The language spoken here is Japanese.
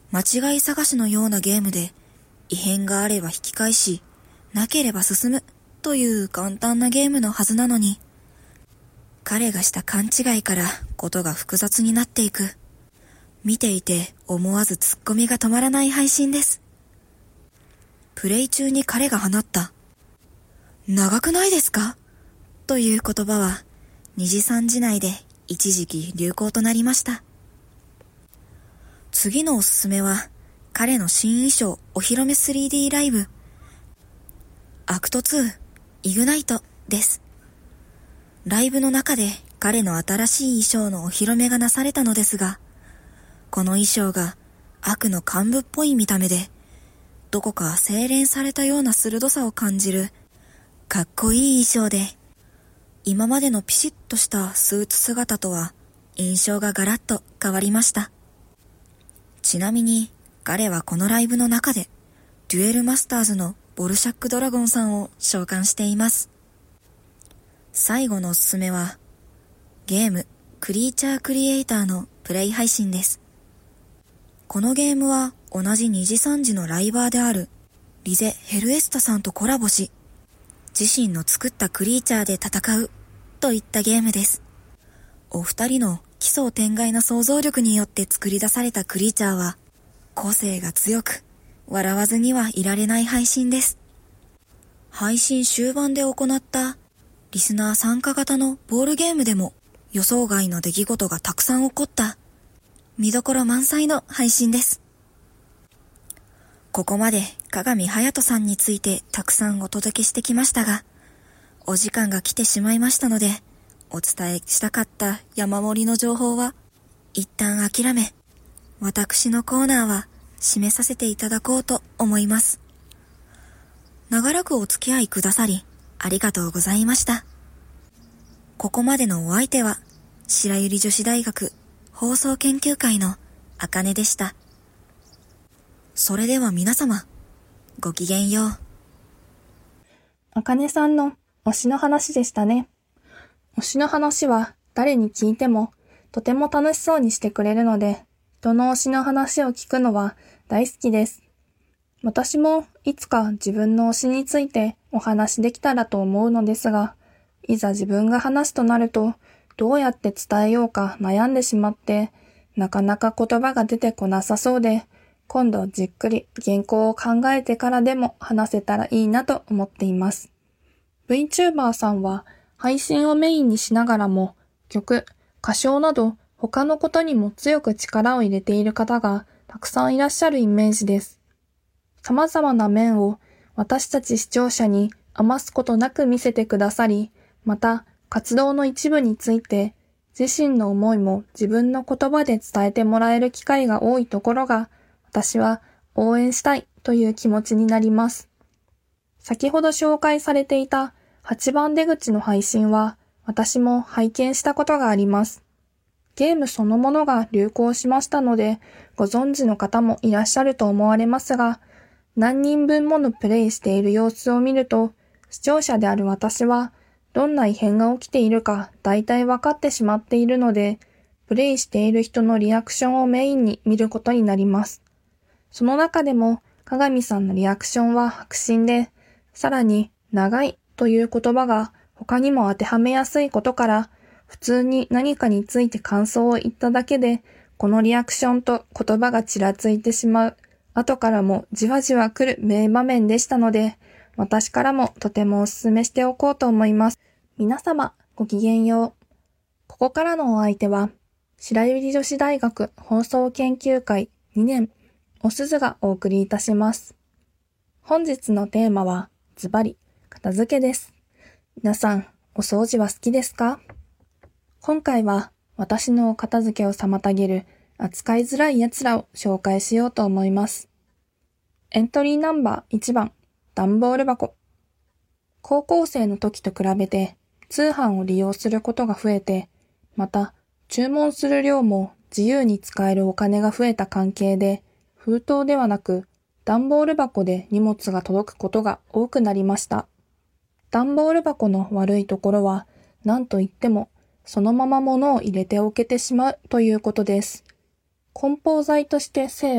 間違い探しのようなゲームで、異変があれば引き返し、なければ進むという簡単なゲームのはずなのに、彼がした勘違いからことが複雑になっていく。見ていて思わずツッコミが止まらない配信です。プレイ中に彼が放った、長くないですかという言葉は、2時3時内で一時期流行となりました。次のおすすめは、彼の新衣装お披露目 3D ライブ、アクト2、イグナイトです。ライブの中で彼の新しい衣装のお披露目がなされたのですが、この衣装が悪の幹部っぽい見た目で、どこか洗練されたような鋭さを感じる、かっこいい衣装で、今までのピシッとしたスーツ姿とは印象がガラッと変わりました。ちなみに彼はこのライブの中でデュエルマスターズのボルシャックドラゴンさんを召喚しています。最後のおすすめはゲームクリーチャークリエイターのプレイ配信です。このゲームは同じ2時3時のライバーであるリゼ・ヘルエスタさんとコラボし、自身の作ったクリーチャーで戦うといったゲームです。お二人の奇想天外な想像力によって作り出されたクリーチャーは個性が強く、笑わずにはいられない配信です。配信終盤で行ったリスナー参加型のボールゲームでも予想外の出来事がたくさん起こった見どころ満載の配信です。ここまで鏡隼人さんについてたくさんお届けしてきましたが、お時間が来てしまいましたので、お伝えしたかった山盛りの情報は一旦諦め、私のコーナーは締めさせていただこうと思います。長らくお付き合いくださりありがとうございました。ここまでのお相手は白百合女子大学放送研究会のあかねでした。それでは皆様、ごきげんよう。 あかねさんの推しの話でしたね。推しの話は誰に聞いてもとても楽しそうにしてくれるので、人の推しの話を聞くのは大好きです。私もいつか自分の推しについてお話できたらと思うのですが、いざ自分が話すとなると、どうやって伝えようか悩んでしまって、なかなか言葉が出てこなさそうで、今度じっくり原稿を考えてからでも話せたらいいなと思っています。VTuber さんは配信をメインにしながらも曲、歌唱など他のことにも強く力を入れている方がたくさんいらっしゃるイメージです。様々な面を私たち視聴者に余すことなく見せてくださり、また活動の一部について自身の思いも自分の言葉で伝えてもらえる機会が多いところが、私は応援したいという気持ちになります。先ほど紹介されていた8番出口の配信は私も拝見したことがあります。ゲームそのものが流行しましたのでご存知の方もいらっしゃると思われますが、何人分ものプレイしている様子を見ると、視聴者である私はどんな異変が起きているか大体分かってしまっているので、プレイしている人のリアクションをメインに見ることになります。その中でも鏡さんのリアクションは迫真で、さらに長いという言葉が他にも当てはめやすいことから、普通に何かについて感想を言っただけで、このリアクションと言葉がちらついてしまう、後からもじわじわ来る名場面でしたので、私からもとてもお勧めしておこうと思います。皆様、ごきげんよう。ここからのお相手は、白百合女子大学放送研究会2年、おすずがお送りいたします。本日のテーマは、ズバリ、片付けです。皆さん、お掃除は好きですか？今回は、私のお片付けを妨げる扱いづらい奴らを紹介しようと思います。エントリーナンバー1番、段ボール箱。高校生の時と比べて通販を利用することが増えて、また注文する量も自由に使えるお金が増えた関係で、封筒ではなく段ボール箱で荷物が届くことが多くなりました。段ボール箱の悪いところは、何といってもそのまま物を入れておけてしまうということです。梱包材として